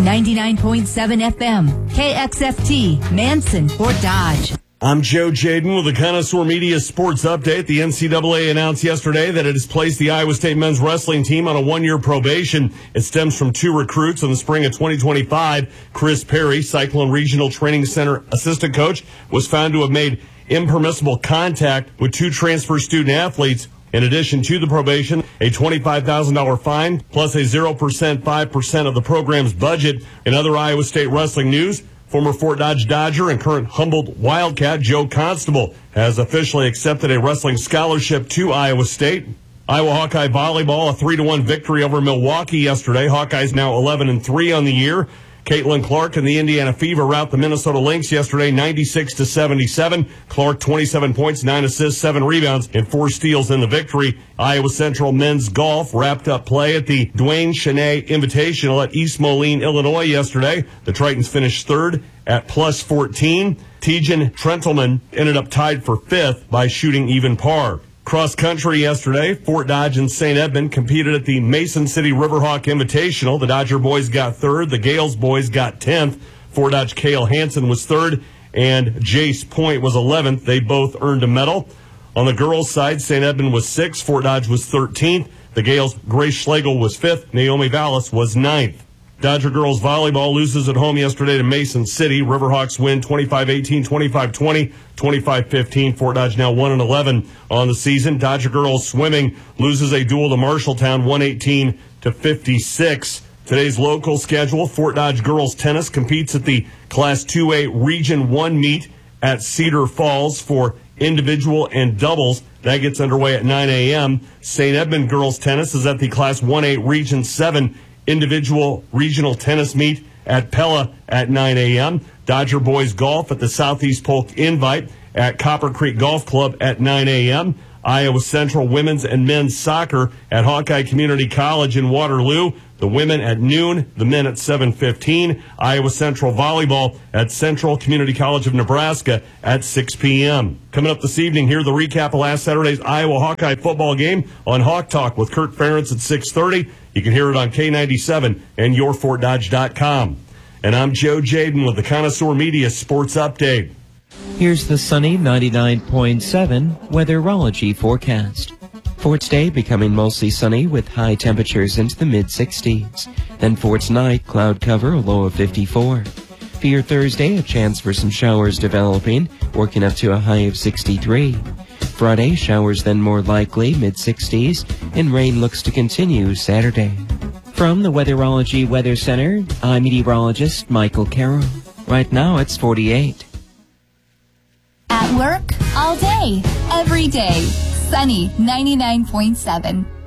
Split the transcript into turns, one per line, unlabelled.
99.7 FM, KXFT, Manson, Fort Dodge.
I'm Joe Jaden with the Connoisseur Media Sports Update. The NCAA announced yesterday that it has placed the Iowa State men's wrestling team on a one-year probation. It stems from two recruits in the spring of 2025. Chris Perry, Cyclone Regional Training Center assistant coach, was found to have made impermissible contact with two transfer student athletes. In addition to the probation, a $25,000 fine plus a 0%, 5% of the program's budget. In other Iowa State wrestling news, former Fort Dodge Dodger and current Humboldt Wildcat Joe Constable has officially accepted a wrestling scholarship to Iowa State. Iowa Hawkeye volleyball, a 3-1 victory over Milwaukee yesterday. Hawkeyes now 11-3 on the year. Caitlin Clark and the Indiana Fever rout the Minnesota Lynx yesterday 96-77. Clark 27 points, 9 assists, 7 rebounds, and 4 steals in the victory. Iowa Central men's golf wrapped up play at the Dwayne Chenet Invitational at East Moline, Illinois yesterday. The Tritons finished third at plus 14. Tejan Trentelman ended up tied for fifth by shooting even par. Cross country yesterday, Fort Dodge and St. Edmund competed at the Mason City Riverhawk Invitational. The Dodger boys got third. The Gales boys got 10th. Fort Dodge Cale Hansen was third, and Jace Point was 11th. They both earned a medal. On the girls' side, St. Edmund was 6th. Fort Dodge was 13th. The Gales' Grace Schlegel was 5th. Naomi Vallis was 9th. Dodger girls volleyball loses at home yesterday to Mason City. Riverhawks win 25-18, 25-20, 25-15. Fort Dodge now 1-11 on the season. Dodger girls swimming loses a duel to Marshalltown 118-56. Today's local schedule, Fort Dodge girls tennis competes at the Class 2A Region 1 meet at Cedar Falls for individual and doubles. That gets underway at 9 a.m. St. Edmund girls tennis is at the Class 1A Region 7 individual regional tennis meet at Pella at 9 a.m. Dodger boys golf at the Southeast Polk Invite at Copper Creek Golf Club at 9 a.m. Iowa Central women's and men's soccer at Hawkeye Community College in Waterloo. The women at noon, the men at 7:15. Iowa Central volleyball at Central Community College of Nebraska at 6 p.m. Coming up this evening, hear the recap of last Saturday's Iowa Hawkeye football game on Hawk Talk with Kurt Ferentz at 6:30. You can hear it on K97 and YourFortDodge.com. And I'm Joe Jaden with the Connoisseur Media Sports Update.
Here's the sunny 99.7 weatherology forecast. Fort's day becoming mostly sunny with high temperatures into the mid-60s. Then Fort's night, cloud cover, a low of 54. For your Thursday, a chance for some showers developing, working up to a high of 63. Friday, showers then more likely, mid-60s, and rain looks to continue Saturday. From the Weatherology Weather Center, I'm meteorologist Michael Carroll. Right now, it's 48.
At work, all day, every day. Sunny 99.7.